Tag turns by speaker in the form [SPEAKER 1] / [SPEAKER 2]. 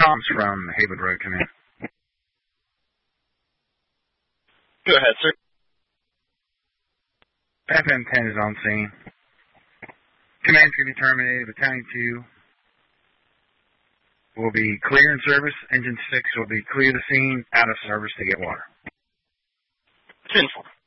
[SPEAKER 1] Comms from Haywood Road, Command.
[SPEAKER 2] Go ahead, sir.
[SPEAKER 1] FM-10 is on scene. Command can be terminated. Battalion 2 will be clear in service. Engine 6 will be clear the scene, out of service to get water.
[SPEAKER 2] 10-4.